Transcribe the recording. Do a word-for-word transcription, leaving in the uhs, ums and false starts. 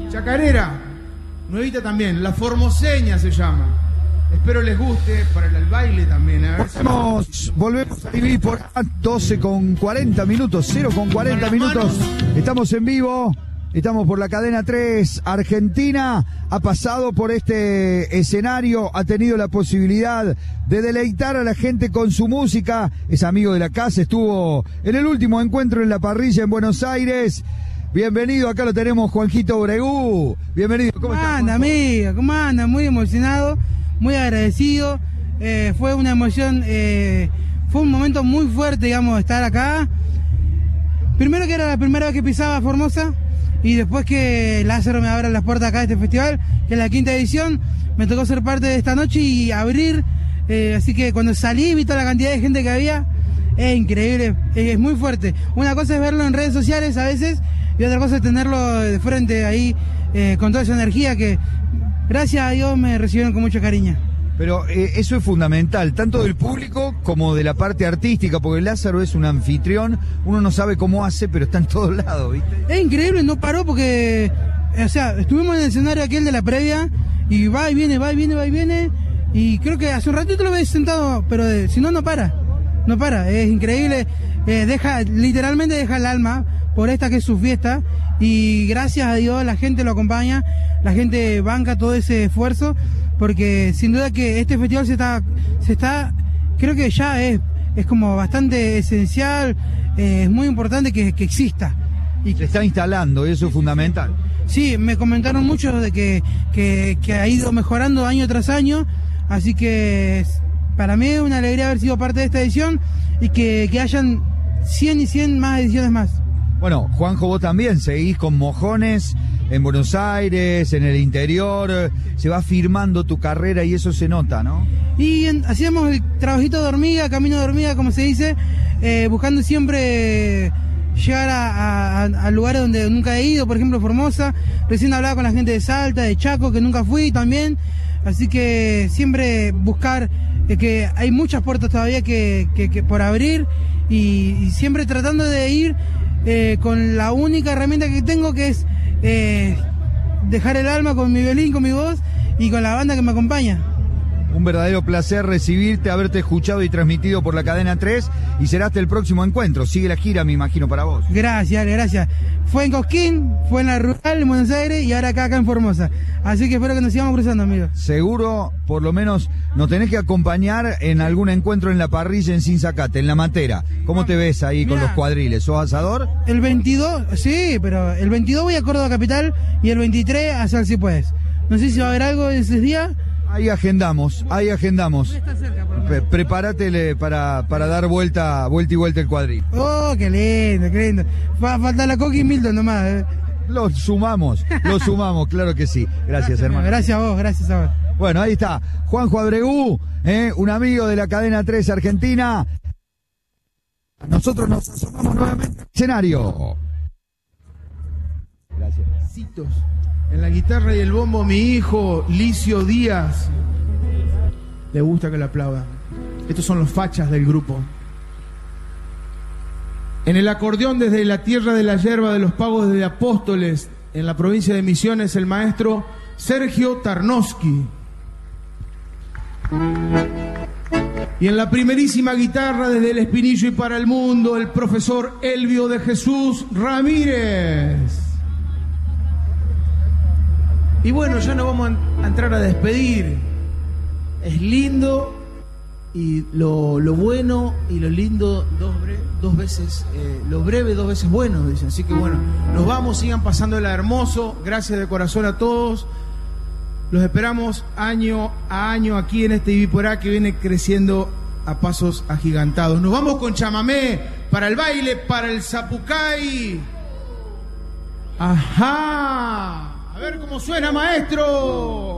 Chacarera, nuevita también, La Formoseña se llama. Espero les guste para el, el baile también. A ver volvemos, si... volvemos a vivir por doce con cuarenta minutos, cero con cuarenta minutos. Estamos en vivo, estamos por la cadena tres. Argentina ha pasado por este escenario, ha tenido la posibilidad de deleitar a la gente con su música. Es amigo de la casa, estuvo en el último encuentro en la parrilla en Buenos Aires. Bienvenido, acá lo tenemos, Juanjito Bregú. Bienvenido. ¿Cómo, ¿Cómo anda, amigo? ¿Cómo anda? Muy emocionado, muy agradecido. Eh, fue una emoción, eh, fue un momento muy fuerte, digamos, estar acá. Primero que era la primera vez que pisaba Formosa, y después que Lázaro me abra las puertas acá de este festival, que es la quinta edición, me tocó ser parte de esta noche y abrir. Eh, así que cuando salí, vi toda la cantidad de gente que había. Es increíble, es muy fuerte. Una cosa es verlo en redes sociales a veces, y otra cosa es tenerlo de frente ahí, eh, con toda esa energía que, gracias a Dios, me recibieron con mucho cariño. Pero eh, eso es fundamental, tanto del público como de la parte artística, porque Lázaro es un anfitrión, uno no sabe cómo hace, pero está en todos lados, ¿viste? Es increíble, no paró porque, o sea, estuvimos en el escenario aquel de la previa, y va y viene, va y viene, va y viene, y creo que hace un ratito lo ves sentado, pero de, si no, no para, no para, es increíble, eh, deja, literalmente deja el alma por esta que es su fiesta, y gracias a Dios la gente lo acompaña, la gente banca todo ese esfuerzo, porque sin duda que este festival se está, se está, creo que ya es, es como bastante esencial, eh, es muy importante que, que exista. Y se está instalando, y eso es fundamental. Sí, me comentaron muchos de que, que, que ha ido mejorando año tras año, así que para mí es una alegría haber sido parte de esta edición, y que, que hayan cien y cien más ediciones más. Bueno, Juanjo, vos también seguís con Mojones en Buenos Aires, en el interior, se va firmando tu carrera y eso se nota, ¿no? Y en, hacíamos el trabajito de hormiga, camino de hormiga, como se dice, eh, buscando siempre llegar a, a, a lugares donde nunca he ido, por ejemplo Formosa. Recién hablaba con la gente de Salta, de Chaco, que nunca fui también, así que siempre buscar, eh, que hay muchas puertas todavía que, que, que por abrir, y, y siempre tratando de ir eh, con la única herramienta que tengo, que es eh, dejar el alma con mi violín, con mi voz y con la banda que me acompaña. Un verdadero placer recibirte, haberte escuchado y transmitido por la cadena tres, y será hasta el próximo encuentro. Sigue la gira, me imagino, para vos. Gracias, gracias. Fue en Cosquín, fue en la rural, en Buenos Aires, y ahora acá, acá en Formosa. Así que espero que nos sigamos cruzando, amigos. Seguro, por lo menos, nos tenés que acompañar en algún encuentro en la parrilla en Sinzacate, en La Matera. ¿Cómo te ves ahí? Mirá, con los cuadriles? ¿Sos asador? El veintidós, sí, pero el veintidós voy a Córdoba Capital, y el veintitrés a Sal Si Puedes. No sé si va a haber algo ese día. Ahí agendamos, ahí agendamos. Cerca, Pre prepárate para, para dar vuelta, vuelta y vuelta el cuadril. Oh, qué lindo, qué lindo. Va a faltar la Coqui y Milton nomás. Eh. Lo sumamos, lo sumamos, claro que sí. Gracias, gracias hermano. Gracias a vos, gracias a vos. Bueno, ahí está, Juanjo Abregú, eh, un amigo de la cadena tres Argentina. Nosotros nos asomamos nuevamente al escenario. Gracias. Citos. En la guitarra y el bombo, mi hijo Licio Díaz. Le gusta que lo aplaudan. Estos son los fachas del grupo. En el acordeón, desde la tierra de la yerba de los pagos de Apóstoles, en la provincia de Misiones, el maestro Sergio Tarnowski. Y en la primerísima guitarra, desde el Espinillo y para el mundo, el profesor Elvio de Jesús Ramírez. Y bueno, ya nos vamos a entrar a despedir. Es lindo, y lo, lo bueno y lo lindo dos, bre, dos veces, eh, lo breve dos veces bueno, dicen. Así que bueno, nos vamos, sigan pasándola hermoso. Gracias de corazón a todos. Los esperamos año a año aquí en este Ibiporá, que viene creciendo a pasos agigantados. Nos vamos con chamamé para el baile, para el zapucay. Ajá. A ver cómo suena, maestro.